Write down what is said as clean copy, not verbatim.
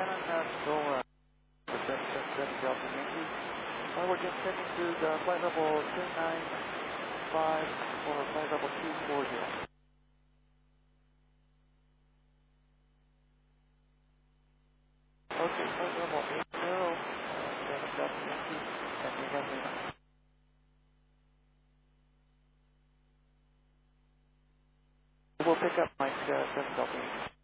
Shannon, go for 777 Delta Yankee. We're just heading to the flight level 295 or flight level 240. Okay, flight level 80, 7 Delta Yankee, and we have Lima. We'll pick up Mike 7 Delta Yankee.